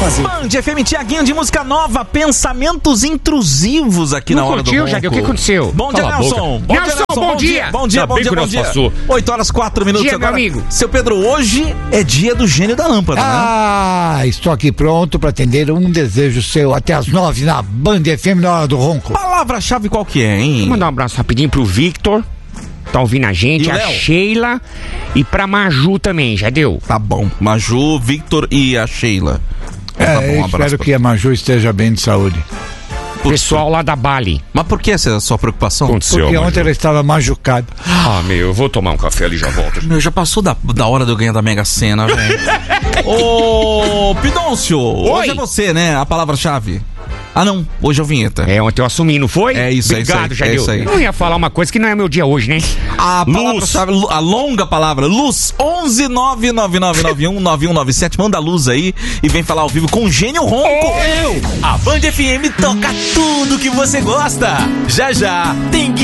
fazer. Band FM, Tiaguinho de música nova, pensamentos intrusivos aqui na hora do ronco. Jadeu, o que aconteceu? Bom dia, Nelson. Nelson, bom dia. Bom dia. 8h04 Dia, agora. meu amigo. Seu Pedro, hoje é dia do gênio da lâmpada, né? Estou aqui pronto para atender um desejo seu até as 9 na Band FM na hora do ronco. Palavra-chave qual que é, hein? Vou mandar um abraço rapidinho pro Victor, tá ouvindo a gente, E o a Léo? Sheila e pra Maju também, já deu? Tá bom. Maju, Victor e a Sheila. Tá bom, um abraço espero pra- que a Maju esteja bem de saúde. Pessoal lá da Bali. Mas por que essa é a sua preocupação? Aconteceu, Porque Maju. ontem ela estava machucada. Eu vou tomar um café ali e já volto. Meu, já passou da hora de eu ganhar da Mega Sena, velho. Ô, Pidôncio, hoje é você, né? A palavra-chave. Ah, não. Hoje é o vinheta. Ontem eu assumi, não foi? É isso, Obrigado, é já isso deu. aí. Eu ia falar uma coisa que não é meu dia hoje, né? A Luz. palavra-chave, a longa palavra, luz, 11-99991-9197, manda a luz aí e vem falar ao vivo com o Gênio Ronco. A Band FM toca tudo que você gosta. Já tem